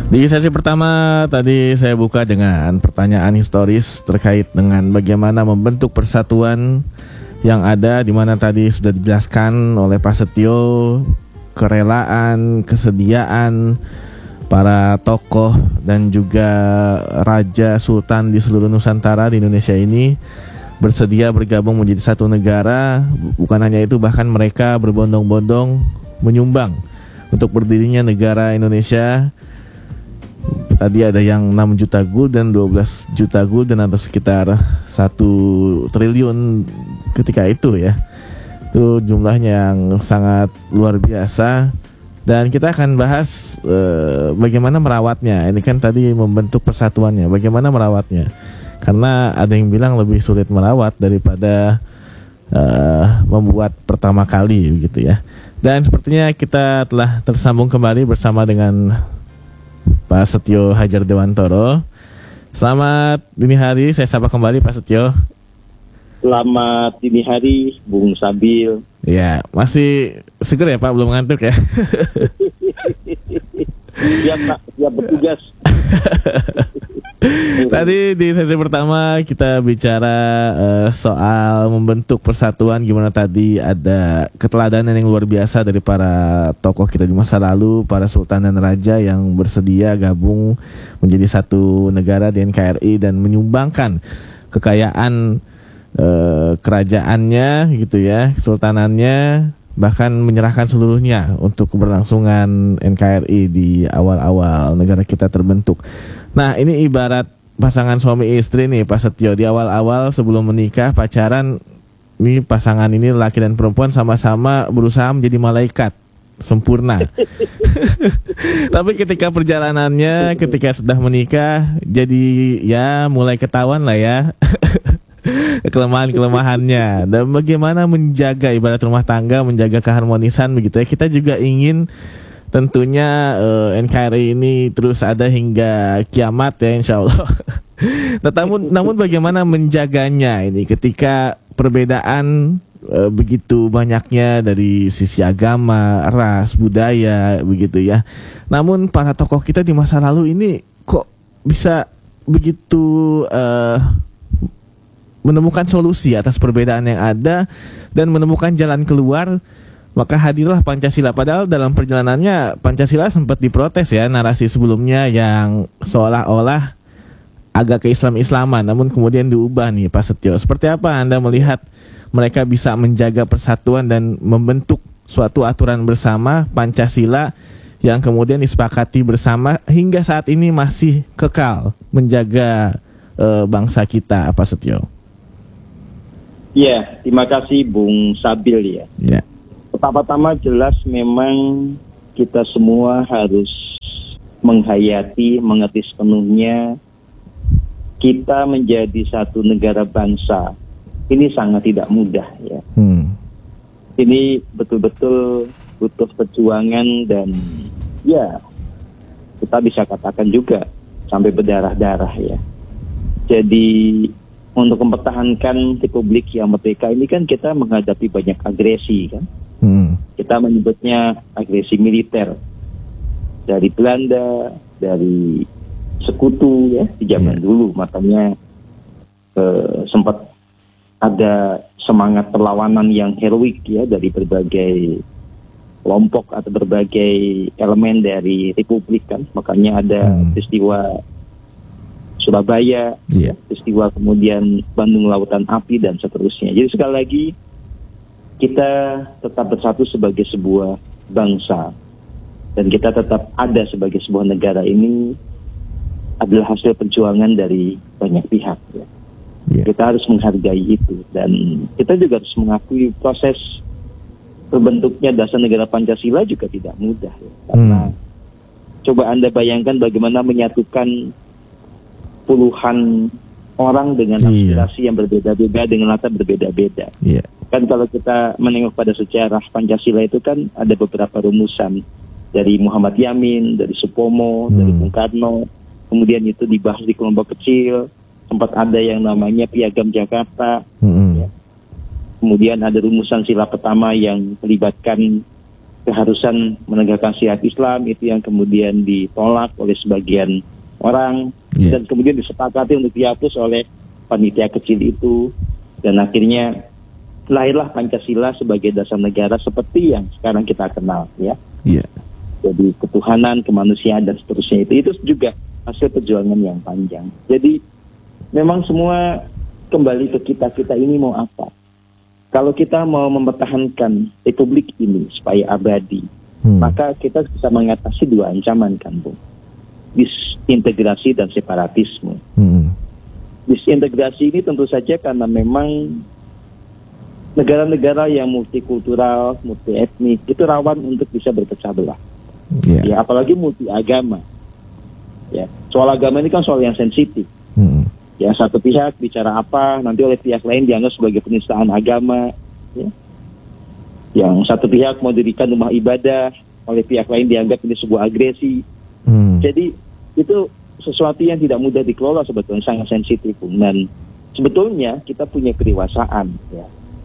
Di sesi pertama tadi saya buka dengan pertanyaan historis terkait dengan bagaimana membentuk persatuan yang ada, di mana tadi sudah dijelaskan oleh Pak Setio kerelaan, kesediaan para tokoh dan juga raja sultan di seluruh Nusantara di Indonesia ini bersedia bergabung menjadi satu negara. Bukan hanya itu, bahkan mereka berbondong-bondong menyumbang untuk berdirinya negara Indonesia. Tadi ada yang 6 juta gulden, 12 juta gulden atau sekitar 1 triliun ketika itu ya. Itu jumlahnya yang sangat luar biasa. Dan kita akan bahas bagaimana merawatnya. Ini kan tadi membentuk persatuannya, bagaimana merawatnya. Karena ada yang bilang lebih sulit merawat daripada membuat pertama kali begitu ya. Dan sepertinya kita telah tersambung kembali bersama dengan Pak Setio Hadjar Dewantoro. Selamat dini hari, saya sapa kembali Pak Setio. Selamat dini hari, Bung Sabil. Ya, masih seger ya Pak, belum ngantuk ya? Siap Pak, siap bertugas. Tadi di sesi pertama kita bicara soal membentuk persatuan, gimana tadi ada keteladanan yang luar biasa dari para tokoh kita di masa lalu, para sultan dan raja yang bersedia gabung menjadi satu negara di NKRI dan menyumbangkan kekayaan kerajaannya gitu ya, kesultanannya, bahkan menyerahkan seluruhnya untuk keberlangsungan NKRI di awal-awal negara kita terbentuk. Nah, ini ibarat pasangan suami istri nih Pak Setio. Di awal-awal sebelum menikah, pacaran, ini pasangan ini laki dan perempuan sama-sama berusaha menjadi malaikat sempurna. Tapi ketika perjalanannya, ketika sudah menikah, jadi ya mulai ketahuan lah ya kelemahan-kelemahannya. Dan bagaimana menjaga ibarat rumah tangga, menjaga keharmonisan begitu ya. Kita juga ingin tentunya NKRI ini terus ada hingga kiamat ya, insya Allah. namun bagaimana menjaganya ini ketika perbedaan begitu banyaknya dari sisi agama, ras, budaya begitu ya. Namun para tokoh kita di masa lalu ini kok bisa begitu menemukan solusi atas perbedaan yang ada dan menemukan jalan keluar. Maka hadirlah Pancasila. Padahal dalam perjalanannya Pancasila sempat diprotes ya, narasi sebelumnya yang seolah-olah agak ke-Islam-Islaman, namun kemudian diubah nih Pak Setio. Seperti apa Anda melihat mereka bisa menjaga persatuan dan membentuk suatu aturan bersama Pancasila yang kemudian disepakati bersama hingga saat ini masih kekal menjaga bangsa kita, Pak Setio? Ya, terima kasih Bung Sabil ya. Ya. Pertama-tama jelas memang kita semua harus menghayati, mengerti sepenuhnya kita menjadi satu negara bangsa. Ini sangat tidak mudah ya. Ini betul-betul butuh perjuangan dan ya kita bisa katakan juga sampai berdarah-darah ya. Jadi untuk mempertahankan Republik yang merdeka ini kan kita menghadapi banyak agresi kan. Kita menyebutnya agresi militer dari Belanda, dari sekutu ya di zaman dulu. Makanya sempat ada semangat perlawanan yang heroik ya dari berbagai kelompok atau berbagai elemen dari Republik kan. Makanya ada peristiwa Surabaya, peristiwa kemudian Bandung Lautan Api dan seterusnya. Jadi sekali lagi kita tetap bersatu sebagai sebuah bangsa dan kita tetap ada sebagai sebuah negara. Ini adalah hasil perjuangan dari banyak pihak ya. Kita harus menghargai itu dan kita juga harus mengakui proses terbentuknya dasar negara Pancasila juga tidak mudah ya. Karena coba Anda bayangkan bagaimana menyatukan puluhan orang dengan aspirasi yang berbeda-beda, dengan latar berbeda-beda. Kan kalau kita menengok pada sejarah Pancasila itu kan ada beberapa rumusan dari Muhammad Yamin, dari Supomo, dari Bung Karno, kemudian itu dibahas di kelompok kecil, sempat ada yang namanya Piagam Jakarta, ya. Kemudian ada rumusan sila pertama yang melibatkan keharusan menegakkan syariat Islam itu yang kemudian ditolak oleh sebagian orang dan kemudian disepakati untuk dihapus oleh panitia kecil itu, dan akhirnya lahirlah Pancasila sebagai dasar negara seperti yang sekarang kita kenal, ya. Jadi ketuhanan, kemanusiaan dan seterusnya itu juga hasil perjuangan yang panjang. Jadi memang semua kembali ke kita ini mau apa. Kalau kita mau mempertahankan republik ini supaya abadi, maka kita bisa mengatasi dua ancaman kan, Bung. Disintegrasi dan separatisme. Disintegrasi ini tentu saja karena memang negara-negara yang multikultural, multi etnik itu rawan untuk bisa berpecah belah. Ya, apalagi multi agama. Ya, soal agama ini kan soal yang sensitif. Ya, satu pihak bicara apa, nanti oleh pihak lain dianggap sebagai penistaan agama. Ya. Yang satu pihak mau dirikan rumah ibadah, oleh pihak lain dianggap ini sebuah agresi. Jadi itu sesuatu yang tidak mudah dikelola sebetulnya, sangat sensitif. Dan sebetulnya kita punya kedewasaan. Ya.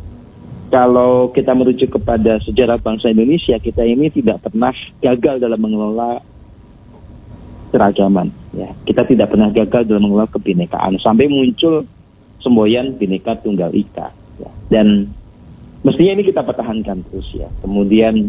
Kalau kita merujuk kepada sejarah bangsa Indonesia, kita ini tidak pernah gagal dalam mengelola keragaman. Ya, kita tidak pernah gagal dalam mengelola kebinekaan sampai muncul semboyan Bhinneka Tunggal Ika. Ya. Dan mestinya ini kita pertahankan terus ya. Kemudian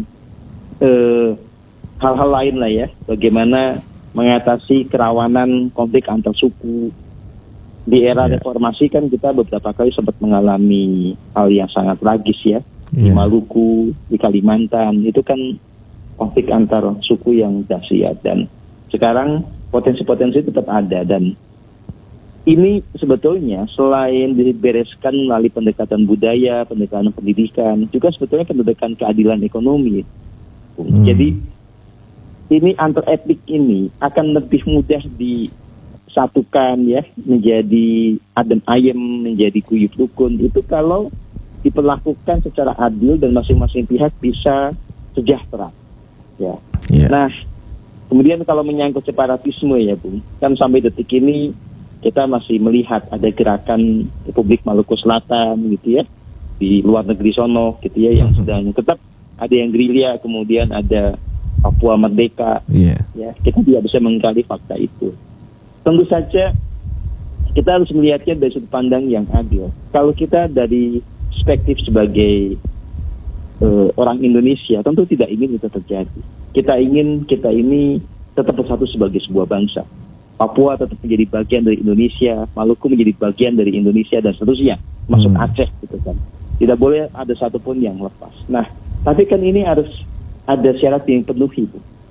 hal-hal lain lah ya, bagaimana mengatasi kerawanan konflik antar suku. Di era reformasi kan kita beberapa kali sempat mengalami hal yang sangat tragis ya. Di Maluku, di Kalimantan, itu kan konflik antar suku yang dahsyat, dan sekarang potensi-potensi tetap ada, dan ini sebetulnya selain dibereskan melalui pendekatan budaya, pendekatan pendidikan, juga sebetulnya pendekatan keadilan ekonomi. Jadi ini antar etnik ini akan lebih mudah disatukan ya, menjadi adem ayem, menjadi guyub rukun itu kalau diperlakukan secara adil dan masing-masing pihak bisa sejahtera. Ya. Nah, kemudian kalau menyangkut separatisme ya Bung, kan sampai detik ini kita masih melihat ada gerakan Republik Maluku Selatan gitu ya, di luar negeri sono gitu ya, yang sedang tetap ada yang gerilya, kemudian ada Papua Merdeka. Ya, kita tidak bisa menggali fakta itu. Tentu saja kita harus melihatnya dari sudut pandang yang adil. Kalau kita dari perspektif sebagai orang Indonesia, tentu tidak ingin itu terjadi. Kita ingin kita ini tetap bersatu sebagai sebuah bangsa. Papua tetap menjadi bagian dari Indonesia, Maluku menjadi bagian dari Indonesia dan seterusnya, masuk Aceh gitu kan. Tidak boleh ada satupun yang lepas. Nah, tapi kan ini harus ada syarat yang penuhi.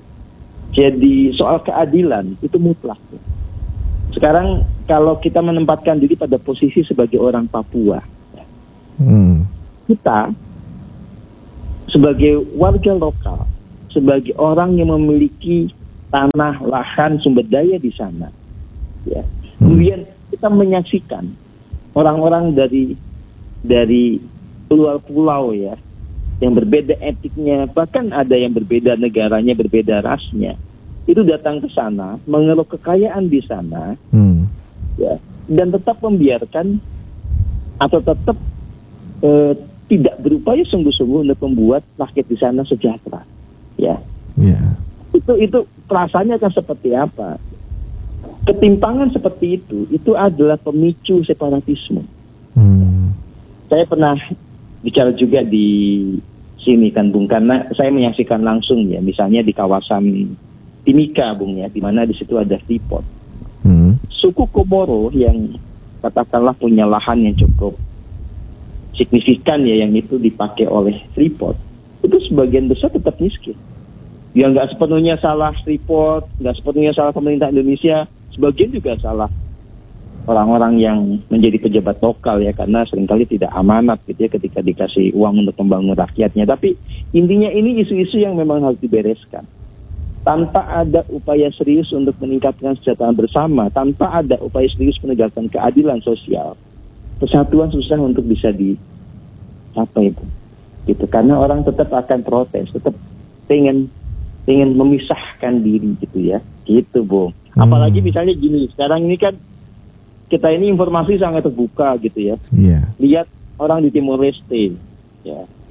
Jadi soal keadilan itu mutlak. Sekarang kalau kita menempatkan diri pada posisi sebagai orang Papua, kita sebagai warga lokal, sebagai orang yang memiliki tanah, lahan, sumber daya di sana, ya. Kemudian kita menyaksikan orang-orang dari luar pulau ya, yang berbeda etiknya, bahkan ada yang berbeda negaranya, berbeda rasnya, itu datang ke sana, mengelola kekayaan di sana, ya, dan tetap membiarkan atau tetap tidak berupaya sungguh-sungguh untuk membuat rakyat di sana sejahtera, ya. Itu perasaannya akan seperti apa? Ketimpangan seperti itu adalah pemicu separatisme. Saya pernah bicara juga di sini kan Bung, karena saya menyaksikan langsung ya, misalnya di kawasan Timika Bung ya, di mana di situ ada Freeport. Suku Komoro yang katakanlah punya lahan yang cukup signifikan ya, yang itu dipakai oleh Freeport, itu sebagian besar tetap miskin. Ya nggak sepenuhnya salah Freeport, nggak sepenuhnya salah pemerintah Indonesia, sebagian juga salah orang-orang yang menjadi pejabat lokal ya, karena seringkali tidak amanat gitu ya ketika dikasih uang untuk membangun rakyatnya. Tapi intinya ini isu-isu yang memang harus dibereskan. Tanpa ada upaya serius untuk meningkatkan kesejahteraan bersama, tanpa ada upaya serius menegakkan keadilan sosial, persatuan susah untuk bisa dicapai itu. Gitu. Karena orang tetap akan protes, tetap pengen memisahkan diri gitu ya. Gitu, Bung. Apalagi misalnya gini, sekarang ini kan kita ini informasi sangat terbuka gitu ya. Lihat orang di Timor Leste, ya.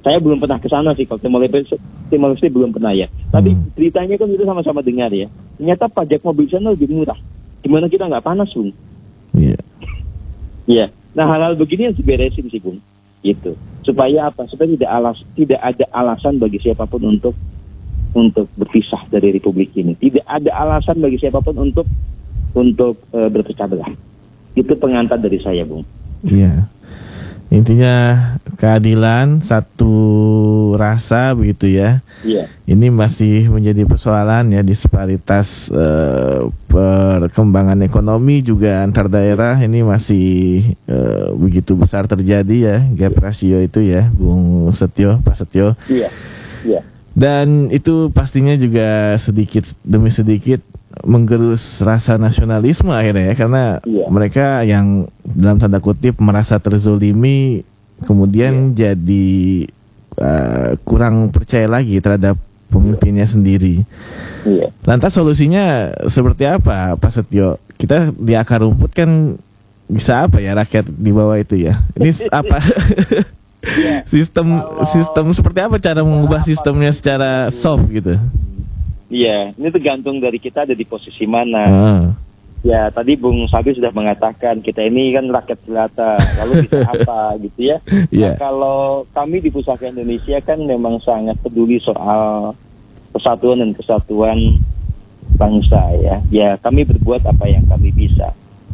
Saya belum pernah ke sana sih, kalau Timor Leste belum pernah ya. Tapi ceritanya kan kita sama-sama dengar ya. Ternyata pajak mobil sana lebih murah. Gimana kita nggak panas, Bung? Iya. Iya. Nah, hal-hal begini yang diberesin sih, Bung. Gitu. Supaya apa? Supaya tidak ada alasan bagi siapapun untuk berpisah dari Republik ini. Tidak ada alasan bagi siapapun untuk berpecah belah. Itu pengantar dari saya, Bung. Iya. Intinya keadilan, satu rasa begitu ya. Iya. Ini masih menjadi persoalan ya, disparitas perkembangan ekonomi juga antar daerah ini masih begitu besar terjadi ya, gap rasio itu ya, Bung Setio, Pak Setio. Iya. Iya. Dan itu pastinya juga sedikit demi sedikit menggerus rasa nasionalisme akhirnya ya, karena mereka yang dalam tanda kutip merasa terzolimi kemudian jadi kurang percaya lagi terhadap pemimpinnya sendiri. Iya. Lantas solusinya seperti apa, Pak Setio? Kita di akar rumput kan bisa apa ya rakyat di bawah itu ya? Ini apa? Sistem seperti apa cara mengubah sistemnya secara soft gitu? Iya, ini tergantung dari kita ada di posisi mana. Ya, tadi Bung Sabi sudah mengatakan kita ini kan rakyat jelata, lalu bisa apa gitu ya. Nah, kalau kami di Pusaka Indonesia kan memang sangat peduli soal persatuan dan kesatuan bangsa ya. Ya, kami berbuat apa yang kami bisa.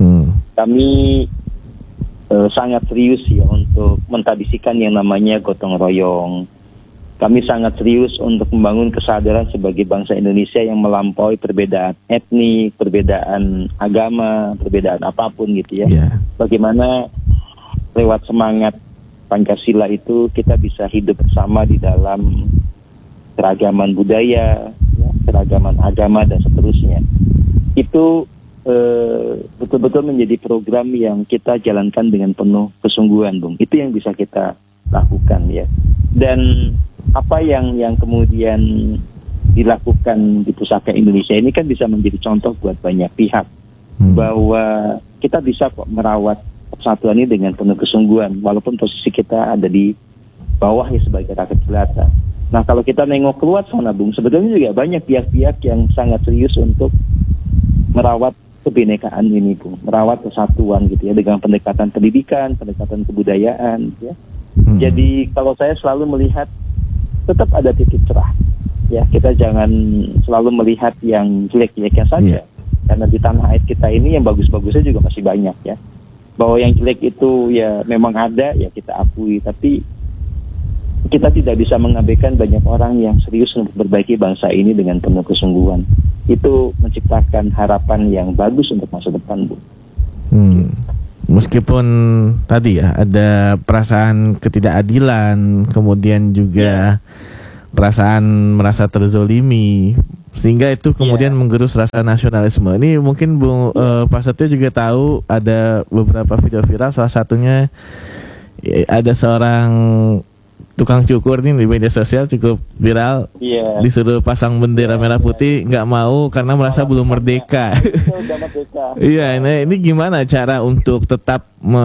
Kami sangat serius ya untuk mentradisikan yang namanya gotong royong. Kami sangat serius untuk membangun kesadaran sebagai bangsa Indonesia yang melampaui perbedaan etnik, perbedaan agama, perbedaan apapun gitu ya. Bagaimana lewat semangat Pancasila itu kita bisa hidup bersama di dalam keragaman budaya, ya, keragaman agama dan seterusnya. Itu betul-betul menjadi program yang kita jalankan dengan penuh kesungguhan, Bung. Itu yang bisa kita lakukan ya. Dan apa yang kemudian dilakukan di Pusaka Indonesia ini kan bisa menjadi contoh buat banyak pihak bahwa kita bisa kok merawat persatuan ini dengan penuh kesungguhan walaupun posisi kita ada di bawah ya sebagai rakyat jelata. Nah, kalau kita nengok keluar sana, Bung, sebetulnya juga banyak pihak-pihak yang sangat serius untuk merawat kebinekaan ini, Bung, merawat kesatuan gitu ya dengan pendekatan pendidikan, pendekatan kebudayaan ya. Jadi kalau saya selalu melihat tetap ada titik cerah. Ya, kita jangan selalu melihat yang jelek-jeleknya saja. Karena di tanah air kita ini yang bagus-bagusnya juga masih banyak ya. Bahwa yang jelek itu ya memang ada, ya kita akui. Tapi kita tidak bisa mengabaikan banyak orang yang serius untuk memperbaiki bangsa ini dengan penuh kesungguhan. Itu menciptakan harapan yang bagus untuk masa depan, Bu. Meskipun tadi ya ada perasaan ketidakadilan, kemudian juga perasaan merasa terzolimi, sehingga itu kemudian menggerus rasa nasionalisme. Ini mungkin Bung Pak Setio juga tahu ada beberapa video viral, salah satunya ada seorang tukang cukur nih di media sosial cukup viral, disuruh pasang bendera merah putih, nggak mau karena merasa belum merdeka. Iya, ini gimana cara untuk tetap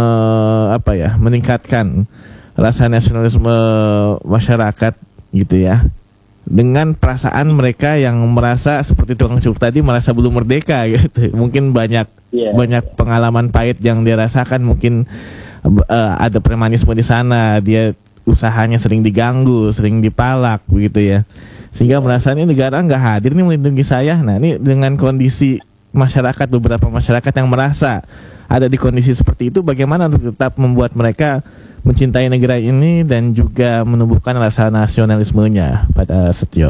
meningkatkan rasa nasionalisme masyarakat gitu ya, dengan perasaan mereka yang merasa seperti tukang cukur tadi merasa belum merdeka gitu. Mungkin banyak pengalaman pahit yang dia rasakan, mungkin ada premanisme di sana, dia usahanya sering diganggu, sering dipalak begitu ya, sehingga merasa ini negara nggak hadir nih melindungi saya. Nah, ini dengan kondisi masyarakat, beberapa masyarakat yang merasa ada di kondisi seperti itu, bagaimana untuk tetap membuat mereka mencintai negara ini dan juga menumbuhkan rasa nasionalismenya, pada Setio?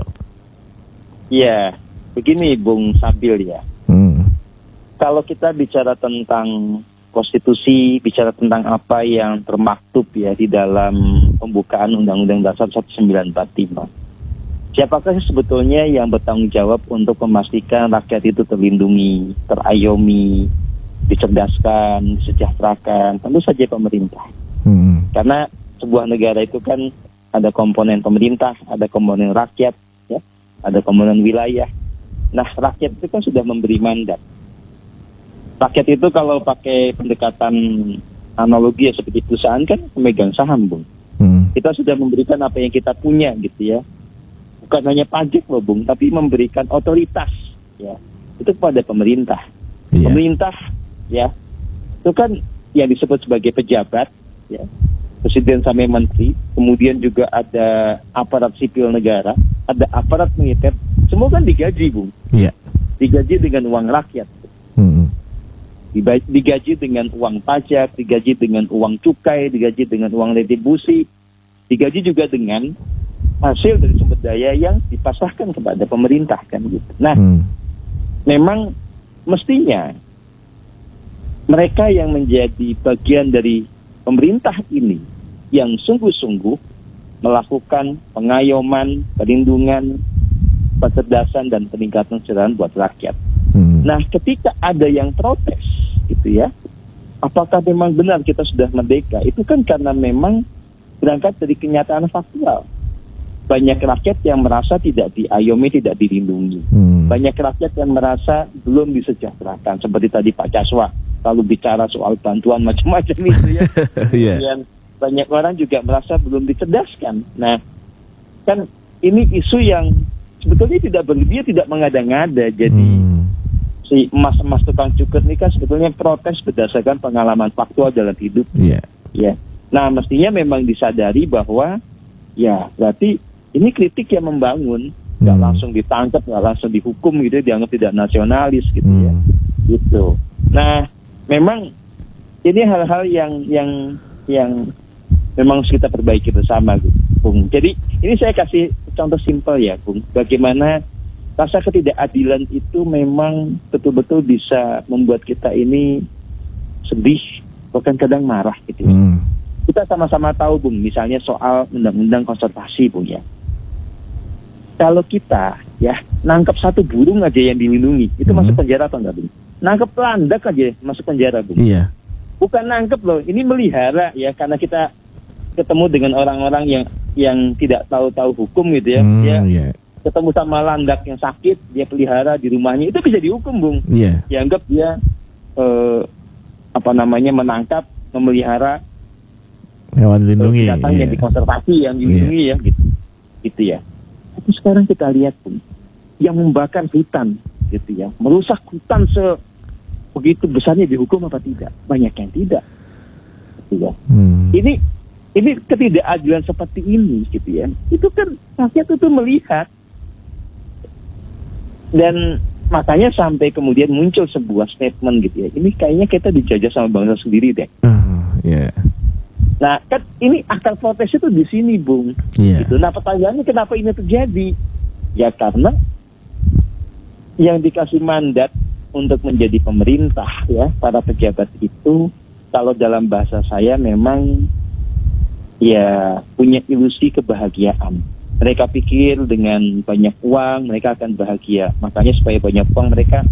Iya, begini Bung Sabil ya. Kalau kita bicara tentang konstitusi, bicara tentang apa yang termaktub ya di dalam pembukaan Undang-Undang Dasar 1945. Siapakah sebetulnya yang bertanggung jawab untuk memastikan rakyat itu terlindungi, terayomi, dicerdaskan, disejahterakan? Tentu saja pemerintah. Karena sebuah negara itu kan ada komponen pemerintah, ada komponen rakyat, ya, ada komponen wilayah. Nah, rakyat itu kan sudah memberi mandat. Rakyat itu kalau pakai pendekatan analogi ya seperti perusahaan kan pemegang saham, Bung. Kita sudah memberikan apa yang kita punya gitu ya. Bukan hanya pajak loh Bung, tapi memberikan otoritas ya. Itu kepada pemerintah. Iya. Pemerintah ya, itu kan yang disebut sebagai pejabat ya. Presiden sampai menteri, kemudian juga ada aparat sipil negara, ada aparat militer, semua kan digaji Bung. Iya. Digaji dengan uang rakyat. Digaji dengan uang pajak, digaji dengan uang cukai, digaji dengan uang retribusi, digaji juga dengan hasil dari sumber daya yang dipasrahkan kepada pemerintah kan gitu. Nah, memang mestinya mereka yang menjadi bagian dari pemerintah ini yang sungguh-sungguh melakukan pengayoman, perlindungan, kecerdasan dan peningkatan kesejahteraan buat rakyat. Nah, ketika ada yang protes, gitu ya, apakah memang benar kita sudah merdeka? Itu kan karena memang berangkat dari kenyataan faktual. Banyak rakyat yang merasa tidak diayomi, tidak dilindungi. Banyak rakyat yang merasa belum disejahterakan. Seperti tadi Pak Caswa, lalu bicara soal bantuan macam-macam itu ya. Kemudian banyak orang juga merasa belum dicerdaskan. Nah, kan ini isu yang sebetulnya tidak berlebihan, tidak mengada-ngada. Jadi si emas-emas tukang cukur ini kan sebetulnya protes berdasarkan pengalaman faktual dalam hidup. Ya. Nah, mestinya memang disadari bahwa ya berarti ini kritik yang membangun, nggak langsung ditangkap, nggak langsung dihukum gitu, dianggap tidak nasionalis gitu ya. Gitu. Nah, memang ini hal-hal yang memang harus kita perbaiki bersama, Bung. Jadi ini saya kasih contoh simpel ya, Bung. Bagaimana rasa ketidakadilan itu memang betul-betul bisa membuat kita ini sedih, bahkan kadang marah gitu ya. Kita sama-sama tahu, Bung, misalnya soal undang-undang konservasi, Bung ya. Kalau kita ya nangkep satu burung aja yang dilindungi, itu masuk penjara atau enggak, Bung? Nangkep landak aja masuk penjara, Bung. Iya. Bukan nangkep loh, ini melihara ya, karena kita ketemu dengan orang-orang yang tidak tahu hukum gitu ya. Ketemu sama landak yang sakit, dia pelihara di rumahnya, itu bisa dihukum, Bung. Dianggap dia menangkap, memelihara hewan dilindungi, binatang yang dikonservasi, yang dilindungi ya, gitu ya. Tapi sekarang kita lihat, Bung, yang membakar hutan, gitu ya, merusak hutan begitu besarnya, dihukum apa tidak? Banyak yang tidak, gitu ya. Ini ketidakadilan seperti ini, gitu ya. Itu kan rakyat itu melihat. Dan makanya sampai kemudian muncul sebuah statement gitu ya. Ini kayaknya kita dijajah sama bangsa sendiri deh. Nah, kan ini akar protes itu di sini, Bung. Gitu. Nah, pertanyaannya kenapa ini terjadi? Ya karena yang dikasih mandat untuk menjadi pemerintah ya, para pejabat itu kalau dalam bahasa saya memang ya punya ilusi kebahagiaan. Mereka pikir dengan banyak uang mereka akan bahagia. Makanya supaya banyak uang mereka